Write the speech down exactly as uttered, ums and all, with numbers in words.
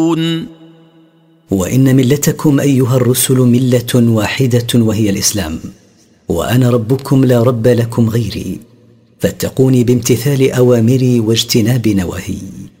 وإن ملتكم أيها الرسل ملة واحدة وهي الإسلام، وأنا ربكم لا رب لكم غيري، فاتقوني بامتثال أوامري واجتناب نواهي.